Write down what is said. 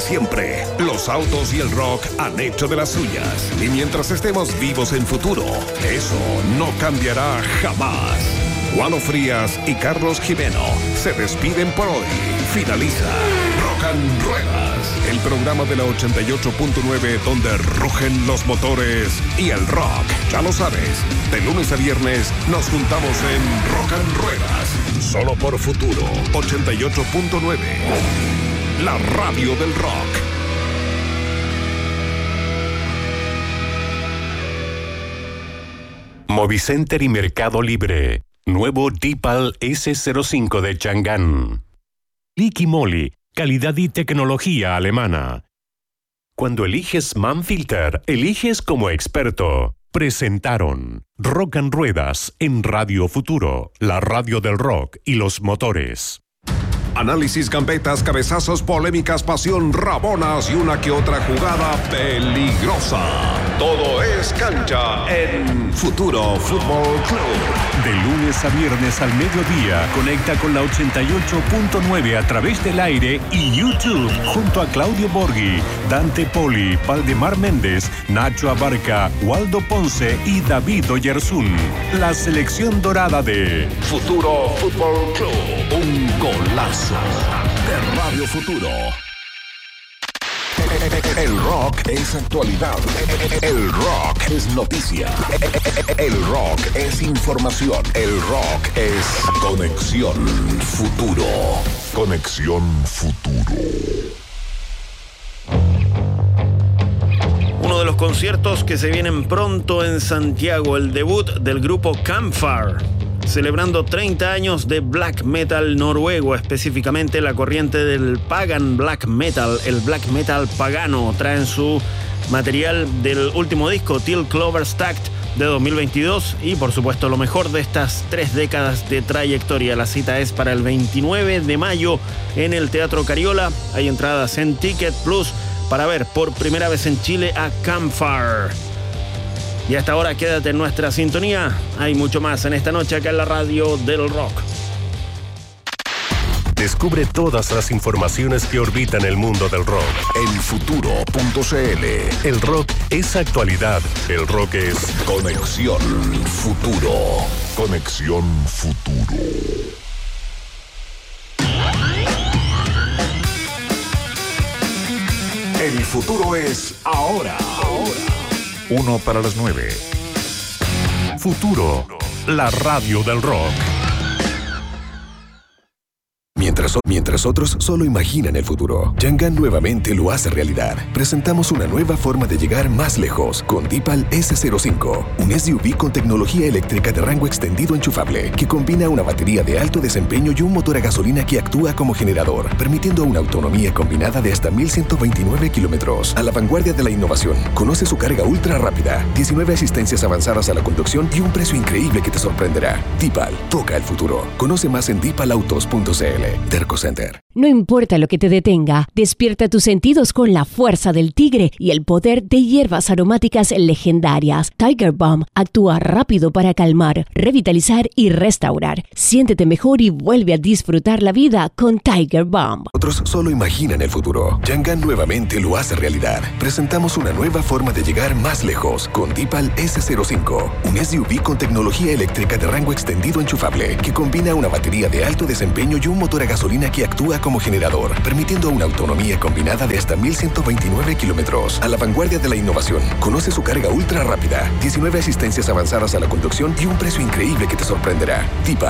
siempre. Los autos y el rock han hecho de las suyas. Y mientras estemos vivos en futuro, eso no cambiará jamás. Juano Frías y Carlos Jimeno se despiden por hoy. Finaliza Rock and Ruedas, el programa de la 88.9 donde rugen los motores y el rock. Ya lo sabes, de lunes a viernes nos juntamos en Rock and Ruedas, solo por Futuro 88.9, la radio del rock. Movicenter y Mercado Libre. Nuevo Deepal S05 de Chang'an. Liqui Moly, calidad y tecnología alemana. Cuando eliges Manfilter, eliges como experto. Presentaron Rock and Ruedas en Radio Futuro, la radio del rock y los motores. Análisis, gambetas, cabezazos, polémicas, pasión, rabonas y una que otra jugada peligrosa. Todo es cancha en Futuro Fútbol Club. De lunes a viernes al mediodía, conecta con la 88.9 a través del aire y YouTube junto a Claudio Borghi, Dante Poli, Valdemar Méndez, Nacho Abarca, Waldo Ponce y David Oyarzún. La selección dorada de Futuro Fútbol Club. Un golazo de Radio Futuro. El rock es actualidad. El rock es noticia. El rock es información. El rock es Conexión Futuro. Conexión Futuro. Uno de los conciertos que se vienen pronto en Santiago, el debut del grupo Campfire, celebrando 30 años de black metal noruego, específicamente la corriente del pagan black metal, el black metal pagano. Traen su material del último disco, Till Clover's Stacked, de 2022, y por supuesto lo mejor de estas 3 décadas de trayectoria. La cita es para el 29 de mayo en el Teatro Cariola. Hay entradas en Ticket Plus para ver por primera vez en Chile a Campfire. Y hasta ahora quédate en nuestra sintonía. Hay mucho más en esta noche acá en la radio del rock. Descubre todas las informaciones que orbitan el mundo del rock en Futuro.cl. El rock es actualidad. El rock es Conexión Futuro. Conexión Futuro. El futuro es ahora. 1 para las 9. Futuro, la radio del rock. Mientras otros solo imaginan el futuro, Chang'an nuevamente lo hace realidad. Presentamos una nueva forma de llegar más lejos con Deepal S05, un SUV con tecnología eléctrica de rango extendido enchufable que combina una batería de alto desempeño y un motor a gasolina que actúa como generador, permitiendo una autonomía combinada de hasta 1.129 kilómetros. A la vanguardia de la innovación, conoce su carga ultra rápida, 19 asistencias avanzadas a la conducción y un precio increíble que te sorprenderá. Deepal, toca el futuro. Conoce más en deepalautos.cl. Terco Center. No importa lo que te detenga, despierta tus sentidos con la fuerza del tigre y el poder de hierbas aromáticas legendarias. Tiger Balm actúa rápido para calmar, revitalizar y restaurar. Siéntete mejor y vuelve a disfrutar la vida con Tiger Balm. Otros solo imaginan el futuro. Chang'an nuevamente lo hace realidad. Presentamos una nueva forma de llegar más lejos con Deepal S05, un SUV con tecnología eléctrica de rango extendido enchufable que combina una batería de alto desempeño y un motor a gasolina que actúa como generador, permitiendo una autonomía combinada de hasta 1.129 kilómetros. A la vanguardia de la innovación, conoce su carga ultra rápida, 19 asistencias avanzadas a la conducción y un precio increíble que te sorprenderá. Deepal.